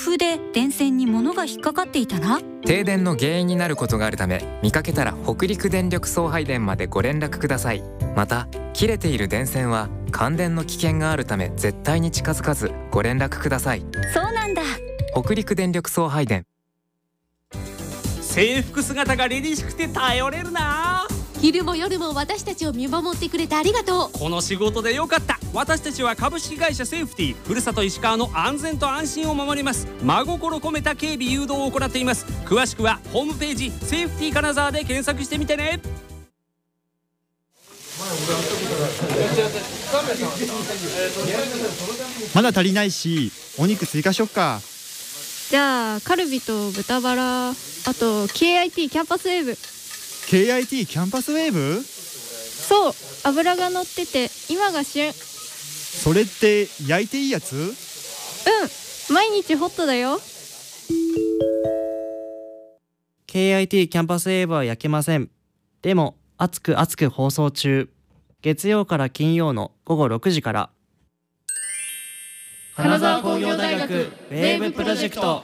風で電線に物が引っかかっていたな。 停電の原因になることがあるため、見かけたら北陸電力送配電までご連絡ください。また、切れている電線は感電の危険があるため絶対に近づかずご連絡ください。 そうなんだ。 北陸電力送配電。 制服姿が凛々しくて頼れるな。 昼も夜も私たちを見守ってくれてありがとう。 この仕事でよかった。私たちは株式会社セーフティーふるさと石川の安全と安心を守ります。真心込めた警備誘導を行っています。詳しくはホームページセーフティー金沢で検索してみてね。 まだ足りないし、お肉追加しよっか。 じゃあカルビと豚バラ、あと KIT キャンパスウェーブ。 KIT キャンパスウェーブ？ そう、脂が乗ってて今が旬。 それって焼いていいやつ？ 毎日ホットだよ。 KIT キャンパスウェーブは焼けません。でも熱く熱く放送中。月曜から金曜の午後6時から。金沢工業大学ウェーブプロジェクト。